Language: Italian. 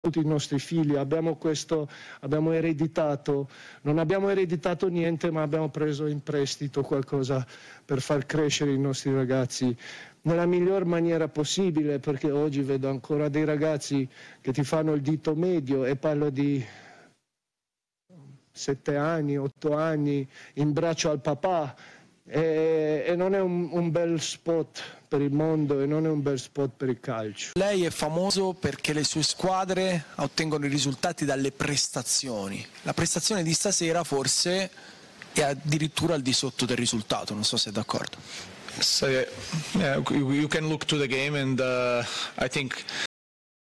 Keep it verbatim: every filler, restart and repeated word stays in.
tutti i nostri figli, abbiamo questo, abbiamo ereditato, non abbiamo ereditato niente, ma abbiamo preso in prestito qualcosa per far crescere i nostri ragazzi nella miglior maniera possibile, perché oggi vedo ancora dei ragazzi che ti fanno il dito medio, e parlo di sette anni, otto anni, in braccio al papà, e, e non è un, un bel spot per il mondo, e non è un bel spot per il calcio. Lei è famoso perché le sue squadre ottengono i risultati dalle prestazioni. La prestazione di stasera forse è addirittura al di sotto del risultato, non so se è d'accordo. So yeah, you can look to the game, and uh, I think